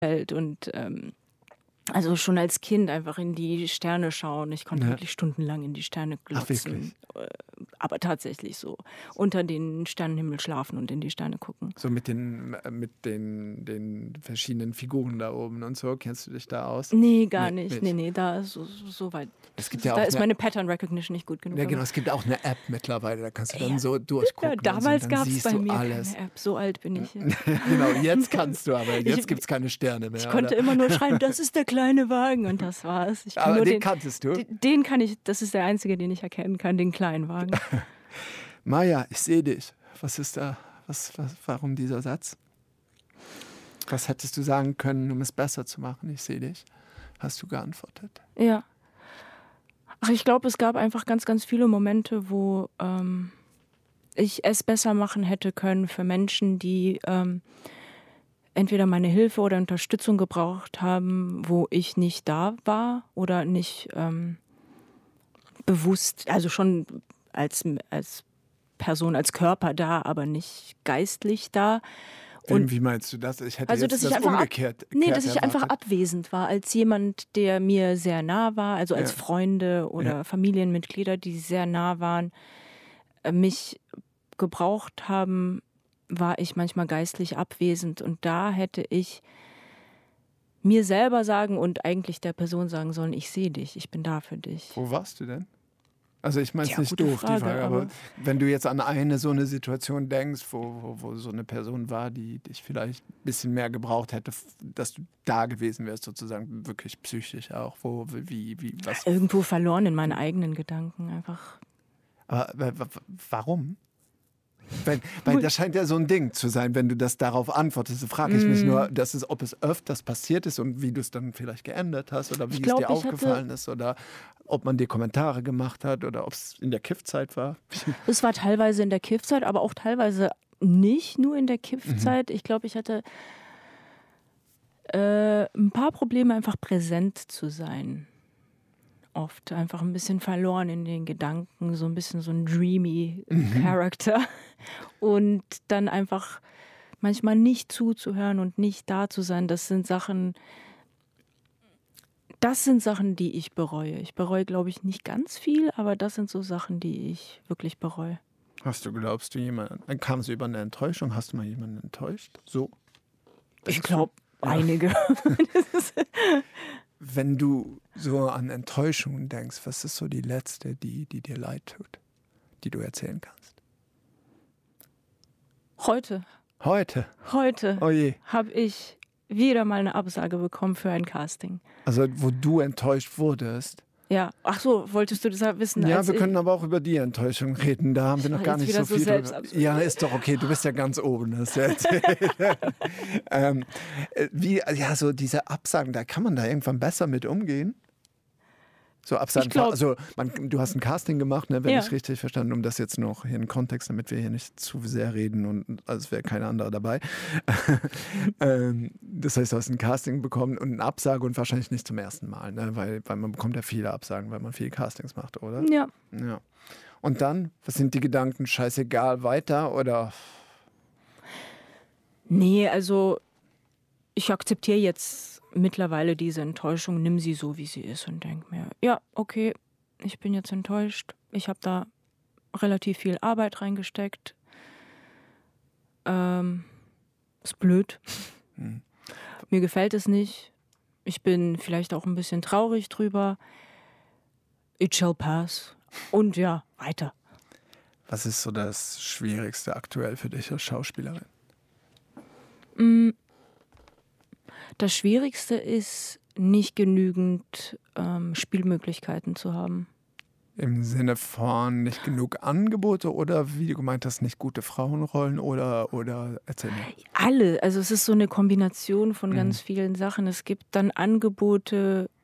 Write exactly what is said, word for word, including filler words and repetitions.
und ähm, also schon als Kind einfach in die Sterne schauen. Ich konnte Ja. wirklich stundenlang in die Sterne Ach, glotzen. wirklich? Aber tatsächlich so. Unter den Sternenhimmel schlafen und in die Sterne gucken. So mit den, äh, mit den, den verschiedenen Figuren da oben und so. Kennst du dich da aus? Nee, gar Nee, nicht. nicht. Nee, nee, da ist so, so so weit. Es gibt ja da auch ist eine- meine Pattern Recognition nicht gut genug. Ja, genau. aber- Es gibt auch eine App mittlerweile. Da kannst du dann Ja. so Ja, durchgucken. damals und so, gab dann es siehst bei du mir alles. keine App. So alt bin ich. Genau, jetzt kannst du, aber jetzt Ich- gibt es keine Sterne mehr. Ich konnte oder? immer nur schreiben, das ist der kleine Wagen und das war's. Ich kann Aber nur den den, kanntest du? den, den kann ich, das ist der einzige, den ich erkennen kann, den kleinen Wagen. Maja, ich sehe dich. Was ist da? Was, was, warum dieser Satz? Was hättest du sagen können, um es besser zu machen? Ich sehe dich. Hast du geantwortet? Ja. Ach, ich glaube, es gab einfach ganz, ganz viele Momente, wo ähm, ich es besser machen hätte können für Menschen, die ähm, entweder meine Hilfe oder Unterstützung gebraucht haben, wo ich nicht da war oder nicht ähm, bewusst, also schon als, als Person, als Körper da, aber nicht geistlich da. Und Wie meinst du das? Ich hätte also, jetzt dass ich das einfach ab, umgekehrt nee, dass ich einfach erwartet. abwesend war als jemand, der mir sehr nah war, also als Ja. Freunde oder Ja. Familienmitglieder, die sehr nah waren, äh, mich gebraucht haben, war ich manchmal geistlich abwesend und da hätte ich mir selber sagen und eigentlich der Person sagen sollen, ich sehe dich, ich bin da für dich. Wo warst du denn? Also ich meine es Tja, nicht gute doof, Frage, die Frage, aber, aber- wenn du jetzt an eine so eine Situation denkst, wo, wo, wo so eine Person war, die dich vielleicht ein bisschen mehr gebraucht hätte, f- dass du da gewesen wärst, sozusagen wirklich psychisch auch, wo, wie, wie, was. Irgendwo verloren in meinen eigenen Gedanken einfach. Aber wa- wa- warum? Weil, weil das scheint ja so ein Ding zu sein, wenn du das darauf antwortest. Frage ich Mm. mich nur, dass es, ob es öfters passiert ist und wie du es dann vielleicht geändert hast oder wie Ich glaub, es dir ich hatte- aufgefallen ist oder ob man dir Kommentare gemacht hat oder ob es in der Kiffzeit war. Es war teilweise in der Kiffzeit, aber auch teilweise nicht nur in der Mhm. Kiffzeit. Ich glaube, ich hatte äh, ein paar Probleme, einfach präsent zu sein. Oft einfach ein bisschen verloren in den Gedanken, so ein bisschen so ein dreamy Character. Und dann einfach manchmal nicht zuzuhören und nicht da zu sein. Das sind Sachen, das sind Sachen, die ich bereue. Ich bereue, glaube ich, nicht ganz viel, aber das sind so Sachen, die ich wirklich bereue. Hast du, glaubst du, jemanden, kam es über eine Enttäuschung? Hast du mal jemanden enttäuscht? So? Ich Denkst glaube, einige. Wenn du so an Enttäuschungen denkst, was ist so die letzte, die, die dir leid tut, die du erzählen kannst? Heute, Heute? heute Oh je. habe ich wieder mal eine Absage bekommen für ein Casting. Also wo du enttäuscht wurdest. Ja, ach so, wolltest du das wissen? Ja, als wir ich- können aber auch über die Enttäuschung reden. Da haben wir Ich noch war gar jetzt nicht wieder so so viel. drüber. selbstabsorbent. Ja, ist doch okay. Du bist ja ganz oben. Hast du erzählt. ähm, äh, wie, ja, so diese Absagen, da kann man da irgendwann besser mit umgehen. So Absagen. Ich glaub- also man, du hast ein Casting gemacht, ne, wenn Ja. ich richtig verstanden, um das jetzt noch hier in Kontext, damit wir hier nicht zu sehr reden und als wäre kein anderer dabei. ähm, das heißt, du hast ein Casting bekommen und eine Absage und wahrscheinlich nicht zum ersten Mal, ne, weil, weil man bekommt ja viele Absagen, weil man viele Castings macht, oder? Ja, Ja. Und dann, was sind die Gedanken? Scheißegal, weiter oder? nee, also ich akzeptiere jetzt mittlerweile diese Enttäuschung, nimm sie so, wie sie ist und denke mir, ja, okay, ich bin jetzt enttäuscht. Ich habe da relativ viel Arbeit reingesteckt. Ähm, ist blöd. Hm. Mir gefällt es nicht. Ich bin vielleicht auch ein bisschen traurig drüber. It shall pass. Und ja, weiter. Was ist so das Schwierigste aktuell für dich als Schauspielerin? Das Schwierigste ist, nicht genügend ähm, Spielmöglichkeiten zu haben. Im Sinne von nicht genug Angebote oder wie du gemeint hast, nicht gute Frauenrollen oder, oder erzähl mir. Alle, also es ist so eine Kombination von ganz vielen Sachen. Es gibt dann Angebote,